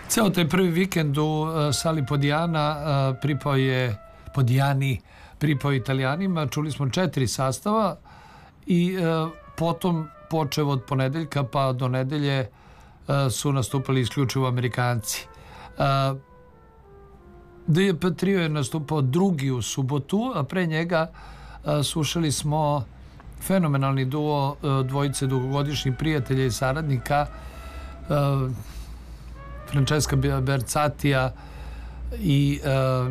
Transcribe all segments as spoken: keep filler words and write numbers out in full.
Ceo taj prvi vikend u sali Podijana pripao je Podijani, pripao Italijanima. Čuli smo četiri sastava i potom počev od ponedeljka pa do nedelje su nastupali isključivo Amerikanci. D J P Trio je nastupao drugi u subotu, a pre njega slušali smo fenomenalni duo dvojice dugogodišnjih prijatelja i saradnika, Francesca Berzatija i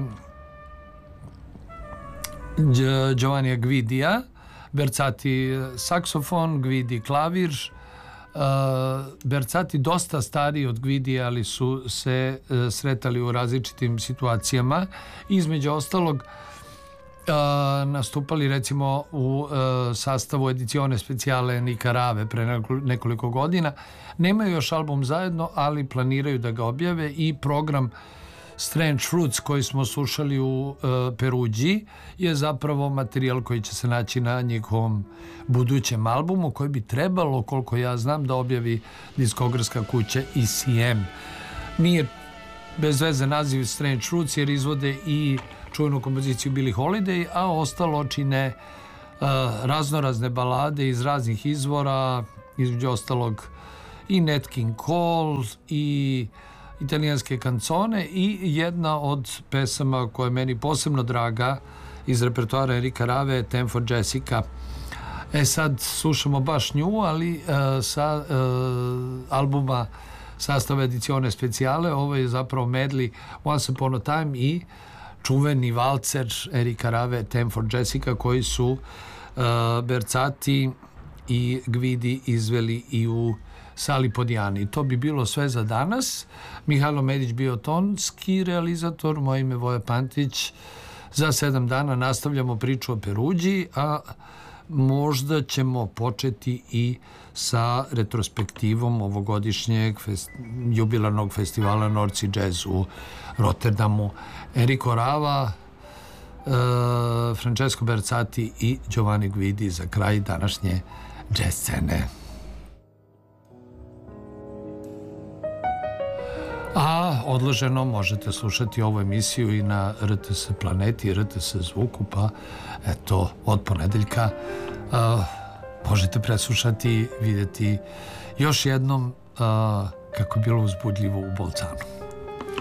Giovannija Gvidija. Berzati saksofon, Gvidi klavir. Berzati dosta stariji od Gvidija, ali su se sretali u različitim situacijama. Između ostalog nastupali recimo u sastavu Edizione Speciale Nicarave pre nekoliko godina. Nemaju još album zajedno, ali planiraju da ga objave i program Strange Fruits koji smo slušali u Peruđi je zapravo materijal koji će se naći na njihovom budućem albumu koji bi trebalo, koliko ja znam, da objavi diskografska kuća E C M. Nije bez veze naziv Strange Fruits jer izvode i čuvenu kompoziciju Billie Holiday, a ostalo čine uh, raznorazne balade iz raznih izvora, između ostalog i Nat King Cole i italijanske kancone i jedna od pesama koja je meni posebno draga iz repertoara Enrika Rave, Time for Jessica. E sad slušamo baš nju, ali uh, sa uh, albuma sastava Edizione Speciale. Ovo je zapravo medley Once Upon a Time i čuveni valcer Enrika Rave, Time for Jessica, koji su uh, Berzati i Gvidi izveli i u sali Podijani. To bi bilo sve za danas. Mihajlo Medić bio tonski realizator, moje ime Voja Pantić. Za sedam dana nastavljamo priču o Peruđi, a možda ćemo početi i sa retrospektivom ovogodišnjeg fest, jubilarnog festivala North Sea Jazz u Rotterdamu. Enrico Rava, uh, Francesco Berzati i Giovanni Gvidi za kraj današnje jazz scene. A odloženo možete slušati ovu emisiju i na R T S Planeti, R T S Zvuku, pa eto, od ponedeljka uh, možete preslušati, vidjeti još jednom uh, kako je bilo uzbudljivo u Bolcanu.